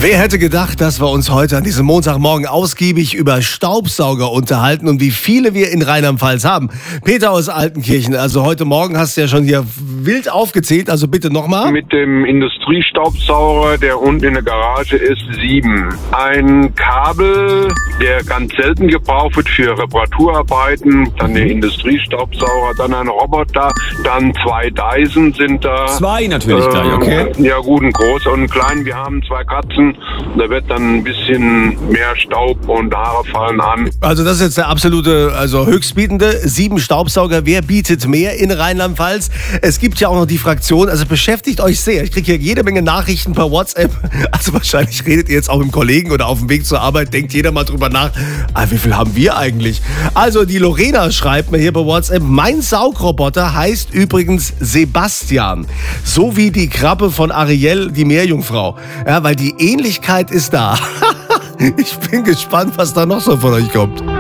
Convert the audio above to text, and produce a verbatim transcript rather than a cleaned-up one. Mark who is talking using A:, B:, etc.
A: Wer hätte gedacht, dass wir uns heute an diesem Montagmorgen ausgiebig über Staubsauger unterhalten und wie viele wir in Rheinland-Pfalz haben. Peter aus Altenkirchen, also heute Morgen hast du ja schon hier wild aufgezählt, also bitte nochmal.
B: Mit dem Industriestaubsauger, der unten in der Garage ist, sieben. Ein Kabel, der ganz selten gebraucht wird für Reparaturarbeiten, dann der Industriestaubsauger, dann ein Roboter, dann zwei Dyson sind da.
C: Zwei natürlich gleich, okay.
B: Ja gut, ein großer und ein kleiner. Wir haben zwei Katzen. Da wird dann ein bisschen mehr Staub und Haare fallen an.
A: Also das ist jetzt der absolute, also höchstbietende. Sieben Staubsauger, wer bietet mehr in Rheinland-Pfalz? Es gibt ja auch noch die Fraktion, also beschäftigt euch sehr. Ich kriege hier jede Menge Nachrichten per WhatsApp. Also wahrscheinlich redet ihr jetzt auch mit dem Kollegen oder auf dem Weg zur Arbeit, denkt jeder mal drüber nach. Ah, wie viel haben wir eigentlich? Also die Lorena schreibt mir hier per WhatsApp, mein Saugroboter heißt übrigens Sebastian. So wie die Krabbe von Ariel, die Meerjungfrau. Ja, weil die Ähnlichkeit ist da. Ich bin gespannt, was da noch so von euch kommt.